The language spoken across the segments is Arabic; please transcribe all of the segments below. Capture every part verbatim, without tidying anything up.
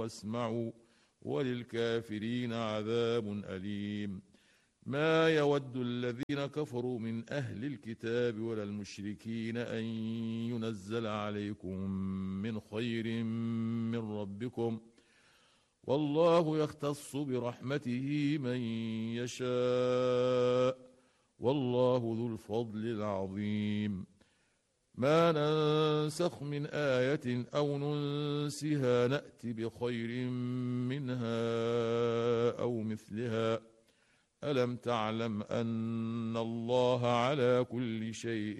واسمعوا وللكافرين عذاب أليم. ما يود الذين كفروا من أهل الكتاب ولا المشركين أن ينزل عليكم من خير من ربكم، والله يختص برحمته من يشاء، والله ذو الفضل العظيم. ما ننسخ من آية أو ننسها نأت بخير منها أو مثلها، ألم تعلم أن الله على كل شيء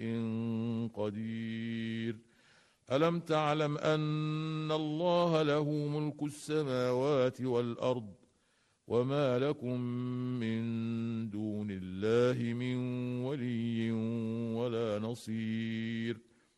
قدير. ألم تعلم أن الله له ملك السماوات والأرض، وما لكم من دون الله من ولي ولا نصير.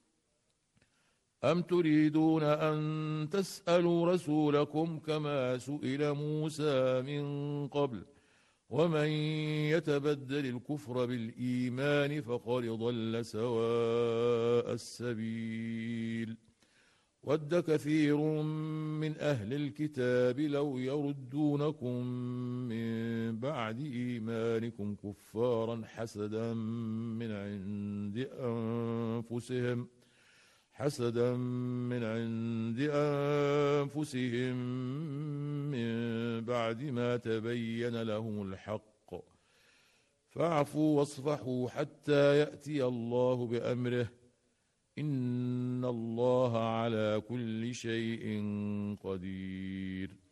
أم تريدون أن تسألوا رسولكم كما سئل موسى من قبل، ومن يتبدل الكفر بالإيمان فقد ضل سواء السبيل. ود كثير من أهل الكتاب لو يردونكم من بعد إيمانكم كفارا حسدا من عند أنفسهم حسدا من عند أنفسهم من بعد ما تبين لهم الحق، فاعفوا واصفحوا حتى يأتي الله بأمره، إن الله على كل شيء قدير.